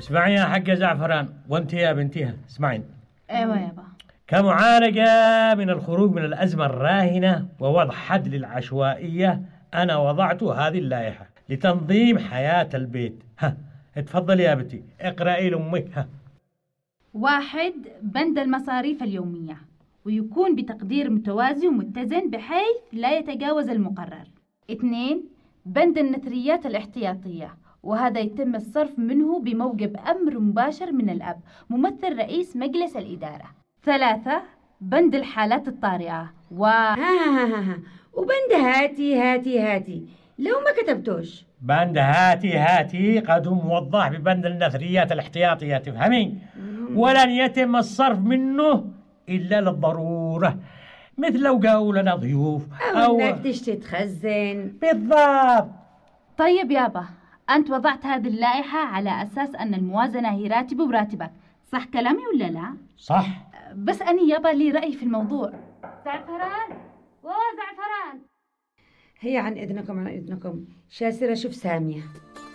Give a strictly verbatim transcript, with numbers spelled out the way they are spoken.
اسمعي يا حق زعفران، وانت يا بنتيها اسمعين. ايوه يابا. كمعالجة من الخروج من الأزمة الراهنة ووضع حد للعشوائية، أنا وضعت هذه اللائحة لتنظيم حياة البيت. ها اتفضلي يا بنتي اقرأي لأمك. ها. واحد، بند المصاريف اليومية، ويكون بتقدير متوازي ومتزن بحيث لا يتجاوز المقرر. اثنين، بند النثريات الاحتياطية، وهذا يتم الصرف منه بموجب أمر مباشر من الأب ممثل رئيس مجلس الإدارة. ثلاثة، بند الحالات الطارئة و ها ها ها ها وبند هاتي هاتي هاتي لو ما كتبتوش. بند هاتي هاتي قد موضح ببند النثريات الاحتياطية، تفهمين؟ ولن يتم الصرف منه إلا للضرورة، مثل لو قالوا لنا ضيوف أو, أو إنك تشتي تخزن. بالضبط. طيب يابا، أنت وضعت هذه اللائحة على أساس أن الموازنة هي راتبي وراتبك، صح كلامي ولا لا؟ صح. بس أني يابا لي رأي في الموضوع. زعفران، وزعفران، هي عن إذنكم عن إذنكم شاسرة شوف سامية.